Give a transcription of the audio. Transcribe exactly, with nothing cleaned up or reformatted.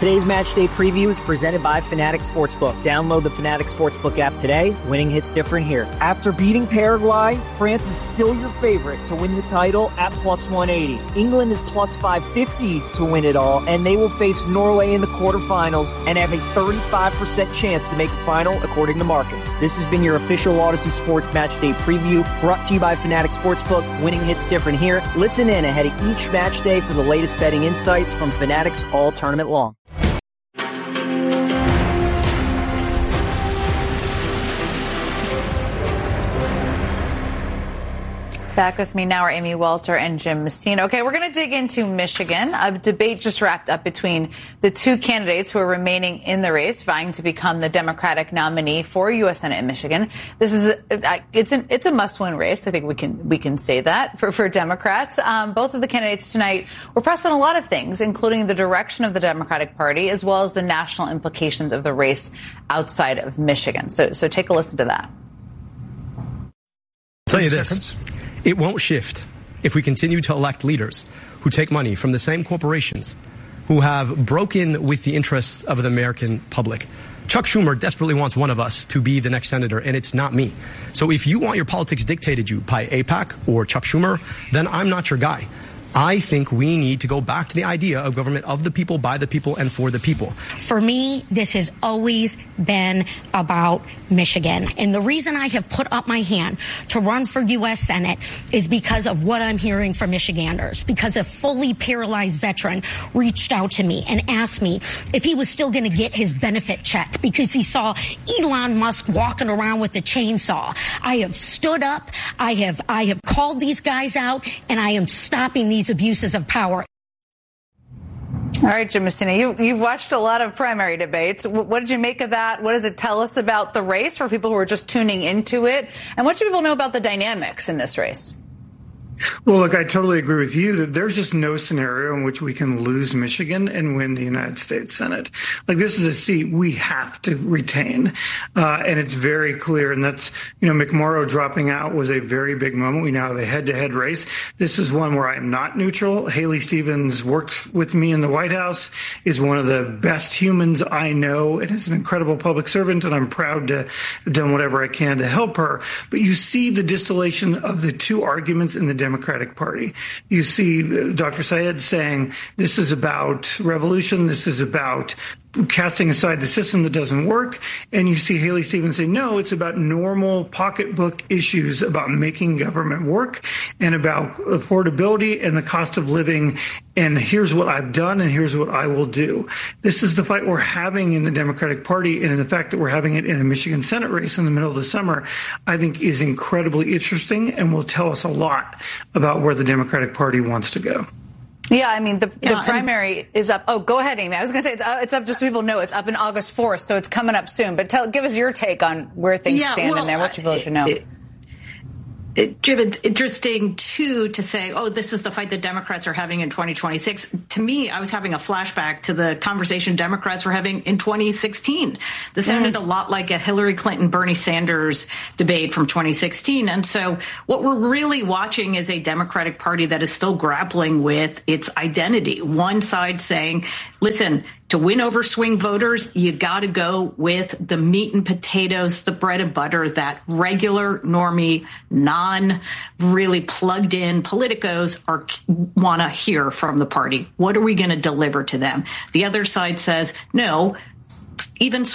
Today's match day preview is presented by Fanatics Sportsbook. Download the Fanatics Sportsbook app today. Winning hits different here. After beating Paraguay, France is still your favorite to win the title at plus one eighty. England is plus five fifty to win it all, and they will face Norway in the quarterfinals and have a thirty-five percent chance to make the final according to markets. This has been your official Odyssey Sports match day preview brought to you by Fanatics Sportsbook. Winning hits different here. Listen in ahead of each match day for the latest betting insights from Fanatics all tournament long. Back with me now are Amy Walter and Jim Messina. Okay, we're going to dig into Michigan. A debate just wrapped up between the two candidates who are remaining in the race, vying to become the Democratic nominee for U S Senate in Michigan. This is a, it's an it's a must-win race. I think we can we can say that for for Democrats. Um, both of the candidates tonight were pressed on a lot of things, including the direction of the Democratic Party as well as the national implications of the race outside of Michigan. So so take a listen to that. I'll tell you this. It won't shift if we continue to elect leaders who take money from the same corporations who have broken with the interests of the American public. Chuck Schumer desperately wants one of us to be the next senator, and it's not me. So if you want your politics dictated you by AIPAC or Chuck Schumer, then I'm not your guy. I think we need to go back to the idea of government of the people, by the people, and for the people. For me, this has always been about Michigan. And the reason I have put up my hand to run for U S Senate is because of what I'm hearing from Michiganders. Because a fully paralyzed veteran reached out to me and asked me if he was still going to get his benefit check because he saw Elon Musk walking around with a chainsaw. I have stood up. I have, I have called these guys out, and I am stopping these abuses of power. All right, Jim Messina, you, you've watched a lot of primary debates. What did you make of that? What does it tell us about the race for people who are just tuning into it? And what should people know about the dynamics in this race? Well, look, I totally agree with you that there's just no scenario in which we can lose Michigan and win the United States Senate. Like, this is a seat we have to retain. Uh, and it's very clear. And that's, you know, McMorrow dropping out was a very big moment. We now have a head-to-head race. This is one where I'm not neutral. Haley Stevens worked with me in the White House, is one of the best humans I know, and is an incredible public servant. And I'm proud to have done whatever I can to help her. But you see the distillation of the two arguments in the Democratic Party. You see Doctor Syed saying this is about revolution, this is about casting aside the system that doesn't work, and you see Haley Stevens say, no, it's about normal pocketbook issues, about making government work and about affordability and the cost of living, and here's what I've done and here's what I will do. This is the fight we're having in the Democratic Party, and the fact that we're having it in a Michigan Senate race in the middle of the summer, I think is incredibly interesting and will tell us a lot about where the Democratic Party wants to go. Yeah, I mean, the, yeah, the primary is up. Oh, go ahead, Amy. I was going to say it's up, it's up just so people know it's up in August fourth, so it's coming up soon. But tell, give us your take on where things yeah, stand well, in there, what people should know. It, It, Jim, it's interesting, too, to say, oh, this is the fight that Democrats are having in twenty twenty-six. To me, I was having a flashback to the conversation Democrats were having in twenty sixteen. This sounded mm. a lot like a Hillary Clinton-Bernie Sanders debate from twenty sixteen. And so what we're really watching is a Democratic Party that is still grappling with its identity. One side saying, listen, to win over swing voters, you got to go with the meat and potatoes, the bread and butter that regular, normie, non really plugged in politicos are want to hear from the party. What are we going to deliver to them? The other side says, no, even